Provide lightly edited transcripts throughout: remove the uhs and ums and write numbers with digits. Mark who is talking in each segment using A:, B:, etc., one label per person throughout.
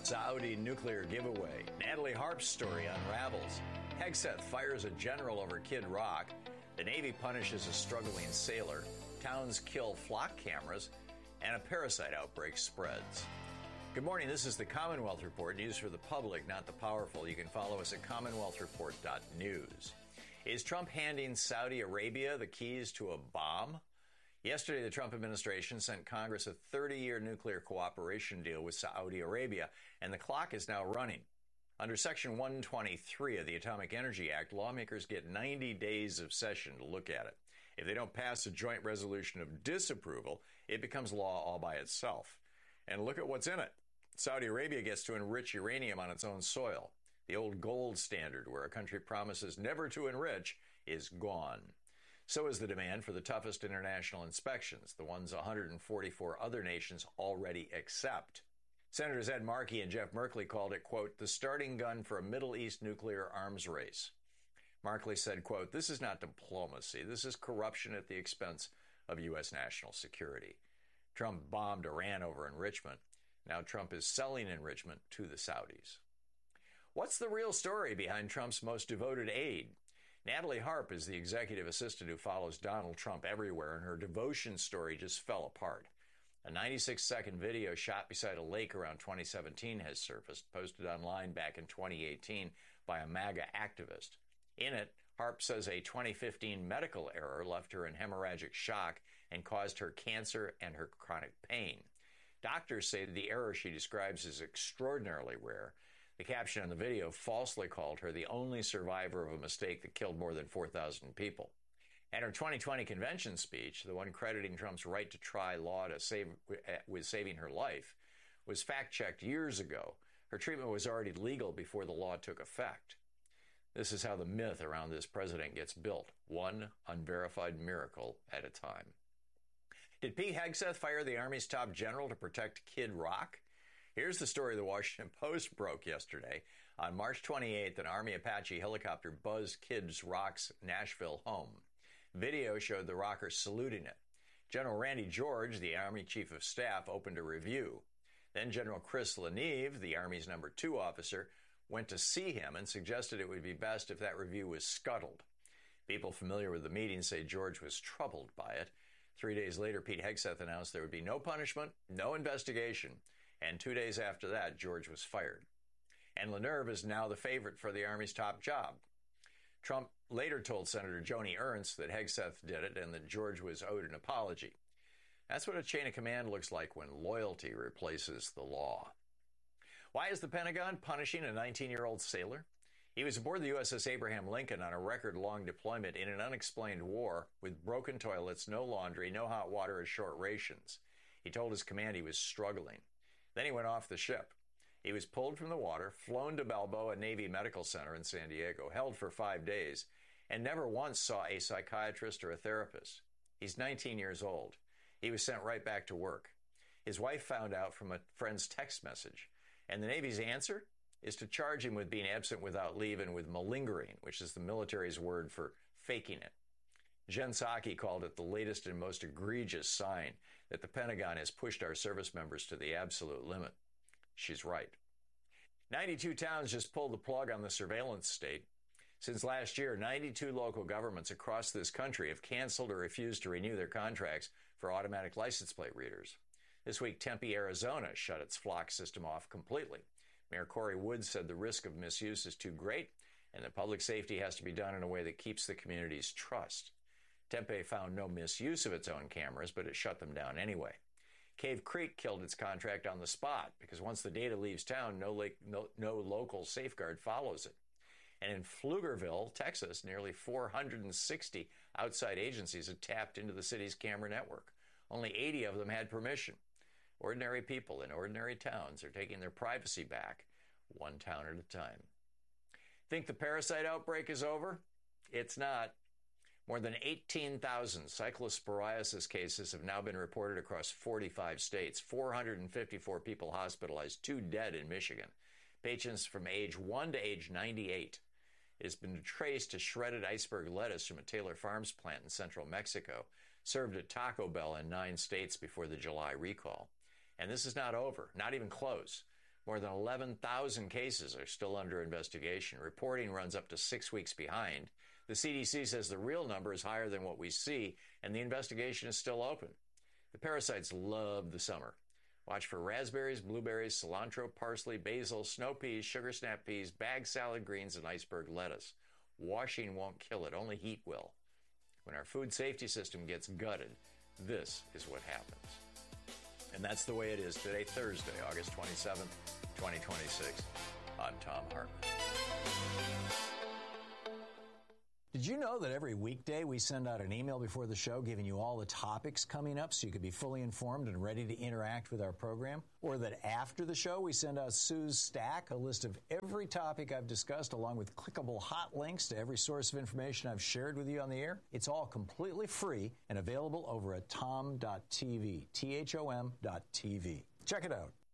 A: Saudi nuclear giveaway. Natalie Harp's story unravels. Hegseth fires a general over Kid Rock. The Navy punishes a struggling sailor. Towns kill flock cameras. And a parasite outbreak spreads. Good morning. This is the Commonwealth Report, news for the public, not the powerful. You can follow us at commonwealthreport.news. Is Trump handing Saudi Arabia the keys to a bomb? Yesterday, the Trump administration sent Congress a 30-year nuclear cooperation deal with Saudi Arabia, and the clock is now running. Under Section 123 of the Atomic Energy Act, lawmakers get 90 days of session to look at it. If they don't pass a joint resolution of disapproval, it becomes law all by itself. And look at what's in it. Saudi Arabia gets to enrich uranium on its own soil. The old gold standard, where a country promises never to enrich, is gone. So is the demand for the toughest international inspections, the ones 144 other nations already accept. Senators Ed Markey and Jeff Merkley called it, quote, the starting gun for a Middle East nuclear arms race. Markley said, quote, this is not diplomacy. This is corruption at the expense of U.S. national security. Trump bombed Iran over enrichment. Now Trump is selling enrichment to the Saudis. What's the real story behind Trump's most devoted aide? Natalie Harp is the executive assistant who follows Donald Trump everywhere, and her devotion story just fell apart. A 96-second video shot beside a lake around 2017 has surfaced, posted online back in 2018 by a MAGA activist. In it, Harp says a 2015 medical error left her in hemorrhagic shock and caused her cancer and her chronic pain. Doctors say that the error she describes is extraordinarily rare. The caption on the video falsely called her the only survivor of a mistake that killed more than 4,000 people. And her 2020 convention speech, the one crediting Trump's right to try law with saving her life, was fact-checked years ago. Her treatment was already legal before the law took effect. This is how the myth around this president gets built, one unverified miracle at a time. Did Pete Hegseth fire the Army's top general to protect Kid Rock? Here's the story the Washington Post broke yesterday. On March 28th, an Army Apache helicopter buzzed Kid Rock's Nashville home. Video showed the rocker saluting it. General Randy George, the Army Chief of Staff, opened a review. Then General Chris Leneve, the Army's number 2 officer, went to see him and suggested it would be best if that review was scuttled. People familiar with the meeting say George was troubled by it. 3 days later, Pete Hegseth announced there would be no punishment, no investigation, and 2 days after that, George was fired. And Leneve is now the favorite for the Army's top job. Trump later told Senator Joni Ernst that Hegseth did it and that George was owed an apology. That's what a chain of command looks like when loyalty replaces the law. Why is the Pentagon punishing a 19-year-old sailor? He was aboard the USS Abraham Lincoln on a record-long deployment in an unexplained war with broken toilets, no laundry, no hot water, and short rations. He told his command he was struggling. Then he went off the ship. He was pulled from the water, flown to Balboa Navy Medical Center in San Diego, held for 5 days, and never once saw a psychiatrist or a therapist. He's 19 years old. He was sent right back to work. His wife found out from a friend's text message, and the Navy's answer is to charge him with being absent without leave and with malingering, which is the military's word for faking it. Jen Psaki called it the latest and most egregious sign that the Pentagon has pushed our service members to the absolute limit. She's right. 92 towns just pulled the plug on the surveillance state. Since last year, 92 local governments across this country have canceled or refused to renew their contracts for automatic license plate readers. This week, Tempe, Arizona shut its flock system off completely. Mayor Corey Woods said the risk of misuse is too great and that public safety has to be done in a way that keeps the community's trust. Tempe found no misuse of its own cameras, but it shut them down anyway. Cave Creek killed its contract on the spot because once the data leaves town, no local safeguard follows it. And in Pflugerville, Texas, nearly 460 outside agencies have tapped into the city's camera network. Only 80 of them had permission. Ordinary people in ordinary towns are taking their privacy back, one town at a time. Think the parasite outbreak is over? It's not. More than 18,000 cyclosporiasis cases have now been reported across 45 states, 454 people hospitalized, 2 dead in Michigan. Patients from age 1 to age 98. It has been traced to shredded iceberg lettuce from a Taylor Farms plant in central Mexico, served at Taco Bell in 9 states before the July recall. And this is not over, not even close. More than 11,000 cases are still under investigation. Reporting runs up to 6 weeks behind. The CDC says the real number is higher than what we see, and the investigation is still open. The parasites love the summer. Watch for raspberries, blueberries, cilantro, parsley, basil, snow peas, sugar snap peas, bag salad greens, and iceberg lettuce. Washing won't kill it, only heat will. When our food safety system gets gutted, this is what happens. And that's the way it is today, Thursday, August 27th, 2026. I'm Thom Hartmann.
B: Did you know that every weekday we send out an email before the show giving you all the topics coming up so you can be fully informed and ready to interact with our program? Or that after the show we send out Sue's Stack, a list of every topic I've discussed along with clickable hot links to every source of information I've shared with you on the air? It's all completely free and available over at thom.tv, THOM.tv. Check it out.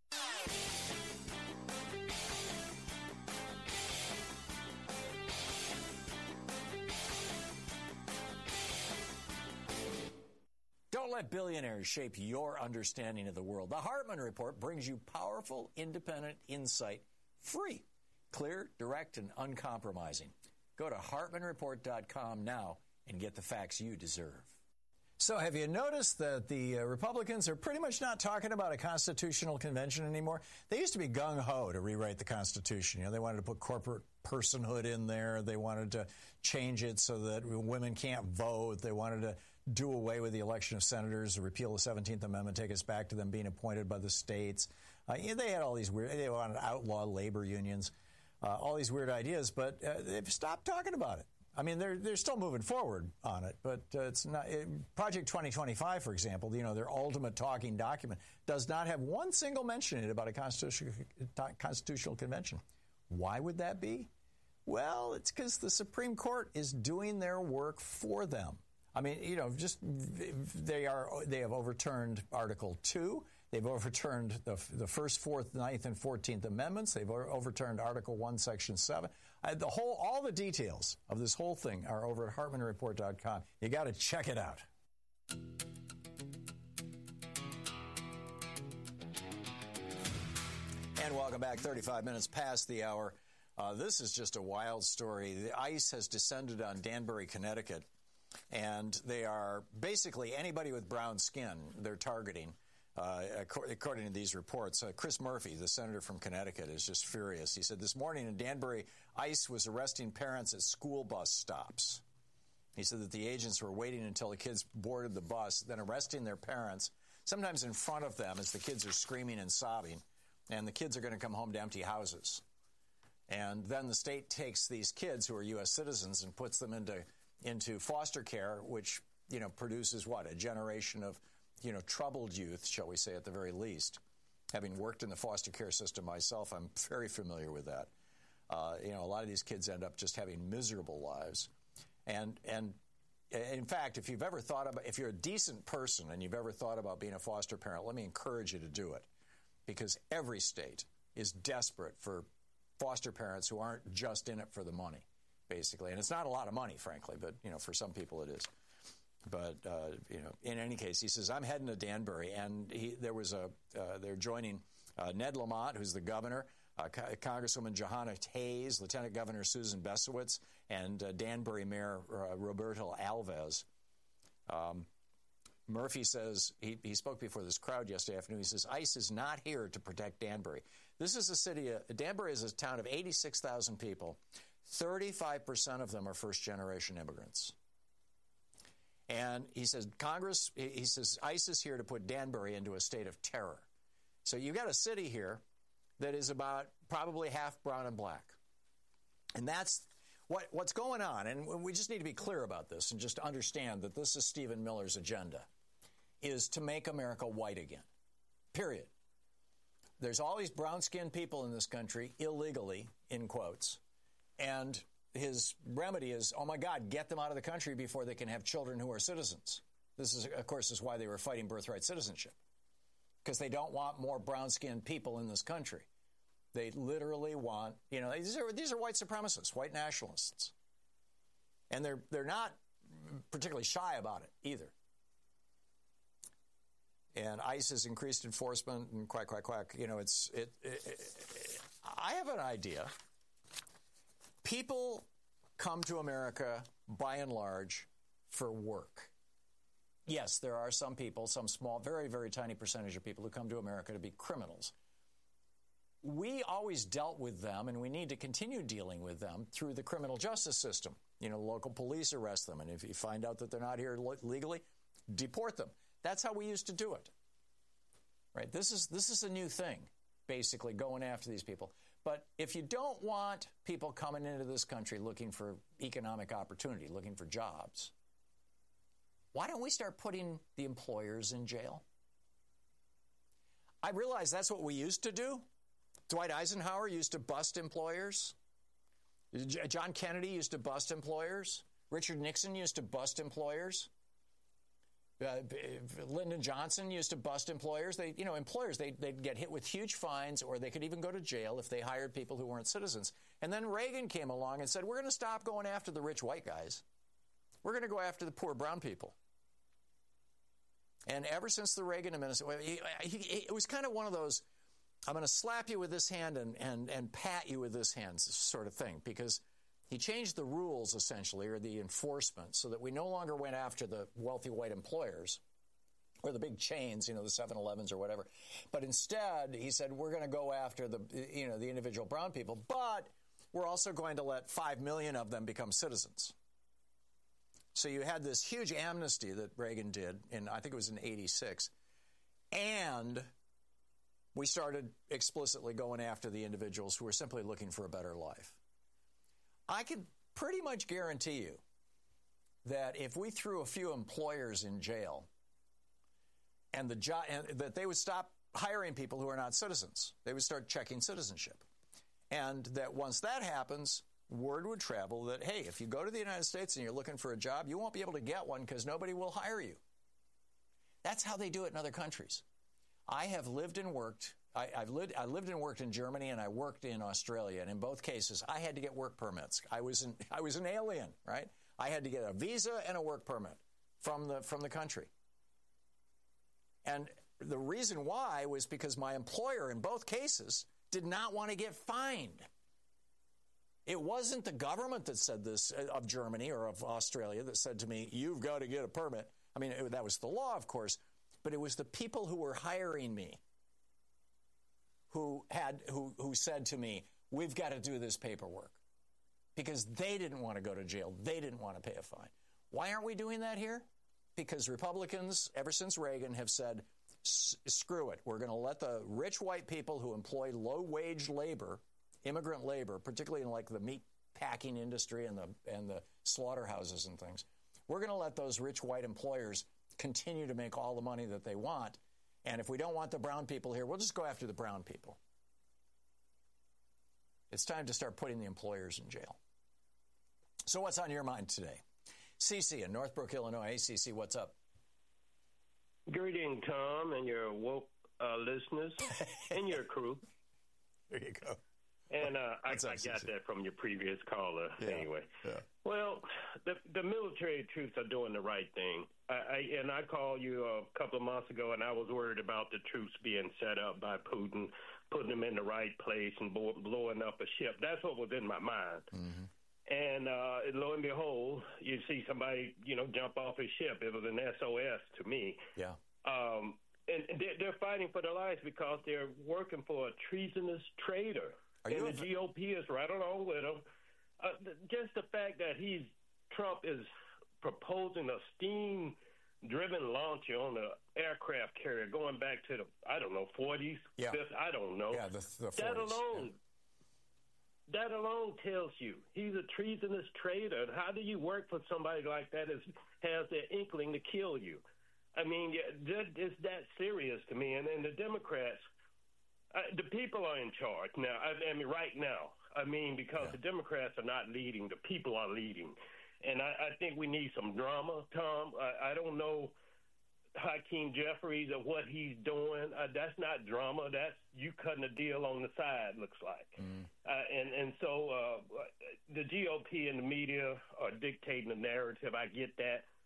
B: Don't let billionaires shape your understanding of the world. The Hartmann Report brings you powerful, independent insight, free, clear, direct, and uncompromising. Go to hartmannreport.com now and get the facts you deserve. So have you noticed that the Republicans are pretty much not talking about a constitutional convention anymore? They used to be gung-ho to rewrite the Constitution. You know, they wanted to put corporate personhood in there. They wanted to change it so that women can't vote. They wanted to do away with the election of senators, repeal the 17th Amendment, take us back to them being appointed by the states. They had all these weird, they wanted to outlaw labor unions, all these weird ideas, but they've stopped talking about it. I mean, they're still moving forward on it, but it's not. Project 2025, for example, you know, their ultimate talking document does not have one single mention in it about a constitutional convention. Why would that be? Well, it's because the Supreme Court is doing their work for them. I mean, you know, just they have overturned Article 2. They've overturned the First, Fourth, Ninth, and 14th Amendments. They've overturned Article 1, Section 7. All the details of this whole thing are over at hartmannreport.com. You got to check it out. And welcome back. 35 minutes past the hour. This is just a wild story. The ICE has descended on Danbury, Connecticut. And they are basically anybody with brown skin they're targeting, according to these reports. Chris Murphy, the senator from Connecticut, is just furious. He said this morning in Danbury, ICE was arresting parents at school bus stops. He said that the agents were waiting until the kids boarded the bus, then arresting their parents, sometimes in front of them as the kids are screaming and sobbing, and the kids are going to come home to empty houses. And then the state takes these kids who are U.S. citizens and puts them into foster care, which, you know, produces what? A generation of, you know, troubled youth, shall we say, at the very least. Having worked in the foster care system myself, I'm very familiar with that. You know, a lot of these kids end up just having miserable lives. And in fact, if you're a decent person and you've ever thought about being a foster parent, let me encourage you to do it. Because every state is desperate for foster parents who aren't just in it for the money, basically. And it's not a lot of money, frankly, but, you know, for some people it is. But, you know, in any case, he says, I'm heading to Danbury. And they're joining Ned Lamont, who's the governor, Congresswoman Johanna Hayes, Lieutenant Governor Susan Besowitz, and Danbury Mayor Roberto Alves. Murphy says, he spoke before this crowd yesterday afternoon, he says, ICE is not here to protect Danbury. This is a city, Danbury is a town of 86,000 people. 35% of them are first-generation immigrants. And he says, ICE is here to put Danbury into a state of terror. So you've got a city here that is about probably half brown and black. And that's what's going on. And we just need to be clear about this and just understand that this is Stephen Miller's agenda, is to make America white again. Period. There's all these brown-skinned people in this country, illegally, in quotes. And his remedy is, oh, my God, get them out of the country before they can have children who are citizens. This is, of course, is why they were fighting birthright citizenship, because they don't want more brown-skinned people in this country. They literally want, you know, these are white supremacists, white nationalists. And they're not particularly shy about it either. and ICE has increased enforcement and quack, quack, quack. You know, I have an idea. People come to America, by and large, for work. Yes, there are some people, some small, very, very tiny percentage of people who come to America to be criminals. We always dealt with them, and we need to continue dealing with them through the criminal justice system. You know, local police arrest them, and if you find out that they're not here legally, deport them. That's how we used to do it. Right? This is a new thing, basically, going after these people. But if you don't want people coming into this country looking for economic opportunity, looking for jobs, why don't we start putting the employers in jail? I realize that's what we used to do. Dwight Eisenhower used to bust employers. John Kennedy used to bust employers. Richard Nixon used to bust employers. Lyndon Johnson used to bust employers. They'd get hit with huge fines, or they could even go to jail if they hired people who weren't citizens. And then Reagan came along and said, we're going to stop going after the rich white guys. We're going to go after the poor brown people. And ever since the Reagan administration, it was kind of one of those, I'm going to slap you with this hand and pat you with this hand sort of thing, because he changed the rules, essentially, or the enforcement, so that we no longer went after the wealthy white employers or the big chains, the 7-Elevens or whatever. But instead, he said, we're going to go after the individual brown people, but we're also going to let 5 million of them become citizens. So you had this huge amnesty that Reagan did I think it was in 86. And we started explicitly going after the individuals who were simply looking for a better life. I can pretty much guarantee you that if we threw a few employers in jail and that they would stop hiring people who are not citizens. They would start checking citizenship. And that once that happens, word would travel that, hey, if you go to the United States and you're looking for a job, you won't be able to get one because nobody will hire you. That's how they do it in other countries. I have lived and worked. I lived and worked in Germany, and I worked in Australia. And in both cases, I had to get work permits. I was an alien, right? I had to get a visa and a work permit from the country. And the reason why was because my employer in both cases did not want to get fined. It wasn't the government that said this of Germany or of Australia that said to me, you've got to get a permit. I mean, that was the law, of course, but it was the people who were hiring me who said to me, we've got to do this paperwork, because they didn't want to go to jail. They didn't want to pay a fine. Why aren't we doing that here? Because Republicans, ever since Reagan, have said, screw it. We're going to let the rich white people who employ low-wage labor, immigrant labor, particularly in like the meat packing industry and the slaughterhouses and things, we're going to let those rich white employers continue to make all the money that they want. And if we don't want the brown people here, we'll just go after the brown people. It's time to start putting the employers in jail. So what's on your mind today? Cece in Northbrook, Illinois. Hey, Cece, what's up?
C: Greeting, Tom, and your woke listeners and your crew.
B: There you go.
C: And I got that from your previous caller.
B: Yeah,
C: anyway.
B: Yeah.
C: Well, the military troops are doing the right thing. I called you a couple of months ago, and I was worried about the troops being set up by Putin, putting them in the right place and blowing up a ship. That's what was in my mind. Mm-hmm. And lo and behold, you see somebody, jump off his ship. It was an SOS to me.
B: Yeah.
C: And they're fighting for their lives because they're working for a treasonous traitor. And the GOP is right along with them. Just the fact that Trump is proposing a steam-driven launcher on the aircraft carrier going back to the, 40s,
B: yeah.
C: 50s, I don't know.
B: Yeah, the 40s.
C: That alone tells you he's a treasonous traitor. And how do you work for somebody like that that has the inkling to kill you? I mean, it's that serious to me. And then the Democrats, the people are in charge now. I mean, right now. I mean, because the Democrats are not leading, the people are leading. And I think we need some drama, Tom. I don't know Hakeem Jeffries or what he's doing. That's not drama. That's you cutting a deal on the side, looks like. And so the GOP and the media are dictating the narrative. I get that.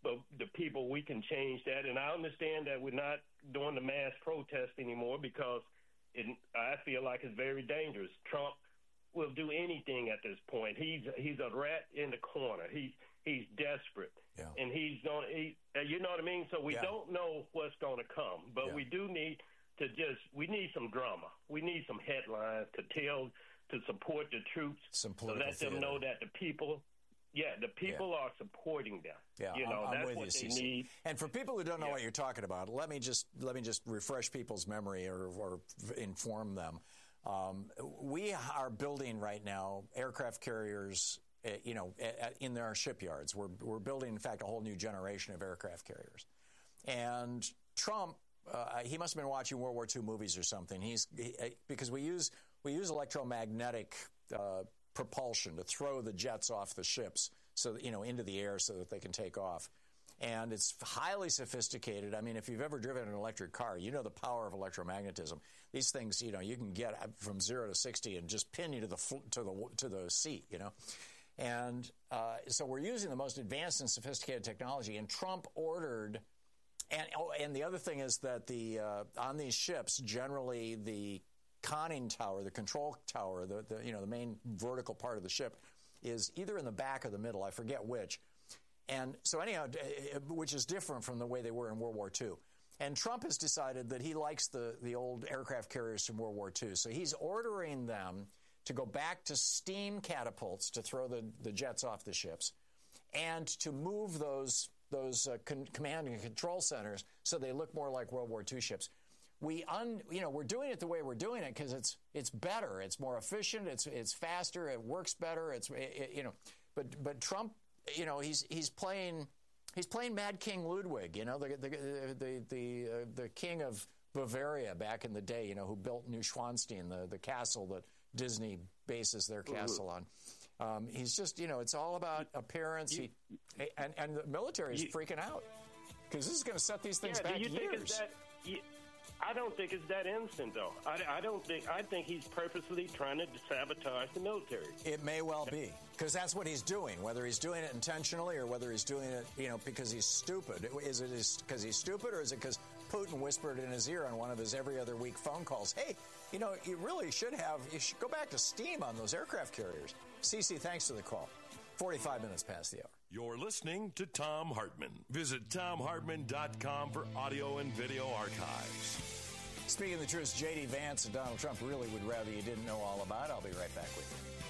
C: but the people, we can change that. And I understand that we're not doing the mass protest anymore because I feel like it's very dangerous. Trump will do anything at this point. He's a rat in the corner. He's desperate, and you know what I mean. So we don't know what's going to come, but we do need to we need some drama. We need some headlines to support the troops, to let them know that the people are supporting them.
B: Yeah,
C: you know,
B: I'm
C: that's what they need.
B: And for people who don't know what you're talking about, let me just refresh people's memory or inform them. We are building right now aircraft carriers, in our shipyards. We're building, in fact, a whole new generation of aircraft carriers. And Trump, he must have been watching World War II movies or something. Because we use electromagnetic propulsion to throw the jets off the ships, so into the air so that they can take off. And it's highly sophisticated. I mean, if you've ever driven an electric car, you know the power of electromagnetism. These things, you can get from 0 to 60 and just pin you to the seat, And so we're using the most advanced and sophisticated technology. And Trump ordered, and the other thing is that on these ships, generally the conning tower, the control tower, the main vertical part of the ship is either in the back or the middle. I forget which. And so anyhow, which is different from the way they were in World War II. And Trump has decided that he likes the old aircraft carriers from World War II. So he's ordering them to go back to steam catapults to throw the jets off the ships, and to move those command and control centers so they look more like World War II ships. We're doing it the way we're doing it because it's better, it's more efficient, it's faster, it works better. But Trump, he's playing Mad King Ludwig, the king of Bavaria back in the day, who built Neuschwanstein, the castle that Disney bases their castle on. He's just, it's all about appearance. And the military is freaking out because this is going to set these things back years.
C: I don't think it's that instant, though. I think he's purposely trying to sabotage the military.
B: It may well be, because that's what he's doing. Whether he's doing it intentionally or whether he's doing it, because he's stupid. Is it because he's stupid, or is it because Putin whispered in his ear on one of his every other week phone calls, hey, you really should go back to steam on those aircraft carriers. CC, thanks for the call. 45 minutes past the hour.
D: You're listening to Thom Hartmann. Visit ThomHartmann.com for audio and video archives.
B: Speaking the truth, J.D. Vance and Donald Trump really would rather you didn't know all about. I'll be right back with you.